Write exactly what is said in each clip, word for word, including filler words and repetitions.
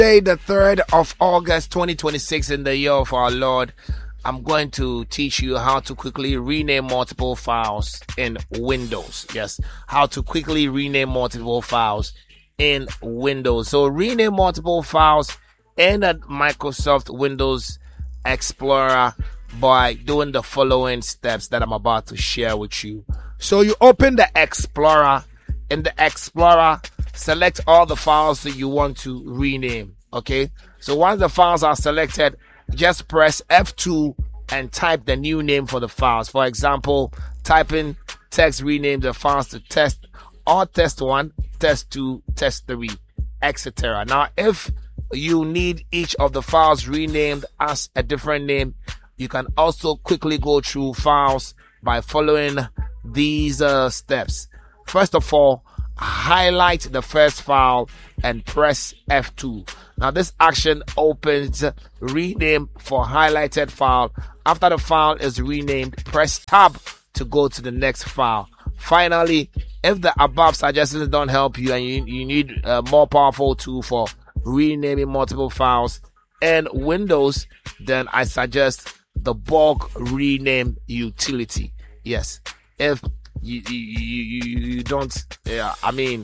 Today, the third of August twenty twenty-six, in the year of our Lord, I'm going to teach you how to quickly rename multiple files in Windows. Yes, how to quickly rename multiple files in Windows. So rename multiple files in a Microsoft Windows Explorer by doing the following steps that I'm about to share with you. So you open the Explorer. In the Explorer, select all the files that you want to rename. Okay, so once the files are selected, just press F two and type the new name for the files. For example, type in text, rename the files to test or test one, test two, test three, et cetera. Now, if you need each of the files renamed as a different name, you can also quickly go through files by following these uh, steps. First of all, highlight the first file and press F two. Now this action opens rename for highlighted file. After the file is renamed, press tab to go to the next file. Finally, if the above suggestions don't help you and you, you need a more powerful tool for renaming multiple files in Windows, then I suggest the bulk rename utility. Yes, if you you, you, you don't yeah I mean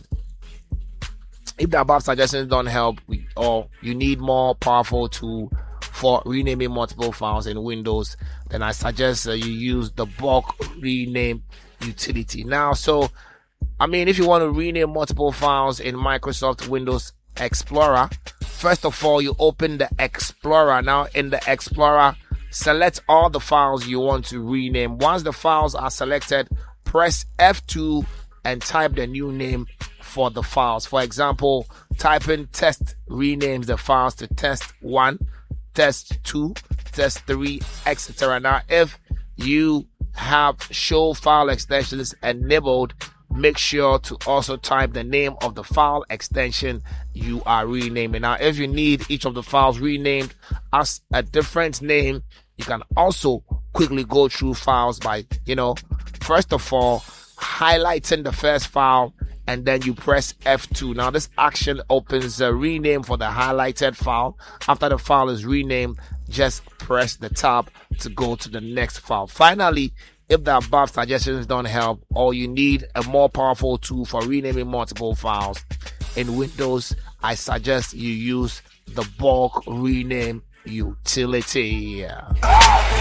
if the above suggestions don't help, or you need more powerful tool for renaming multiple files in Windows, then I suggest uh, you use the bulk rename utility. Now, so I mean, if you want to rename multiple files in Microsoft Windows Explorer, first of all, you open the Explorer. Now in the Explorer, select all the files you want to rename. Once the files are selected, press F two and type the new name for the files. For example, type in test, renames the files to test one, test two, test three, et cetera. Now, if you have show file extensions enabled, make sure to also type the name of the file extension you are renaming. Now, if you need each of the files renamed as a different name, you can also quickly go through files by, you know, first of all, highlighting the first file, and then you press F two. Now this action opens a rename for the highlighted file. After the file is renamed, just press the tab to go to the next file. Finally, if the above suggestions don't help, or you need a more powerful tool for renaming multiple files in Windows, I suggest you use the bulk rename utility.